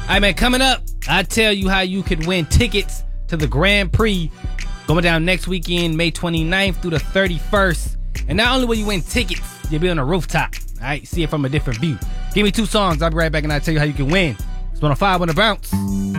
right, man, coming up, I tell you how you could win tickets to the Grand Prix going down next weekend, May 29th through the 31st. And not only will you win tickets, you'll be on a rooftop. All right, see it from a different view. Give me 2 songs. I'll be right back and I'll tell you how you can win. It's 105 on the bounce.